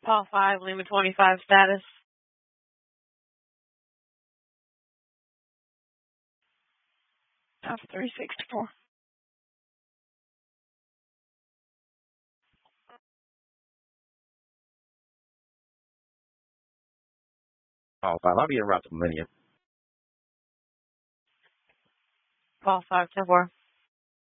Paul 5, Lima 25 status. Alpha 364. Paul 5, I'll be en route to Millennium. Paul 5, 10-4.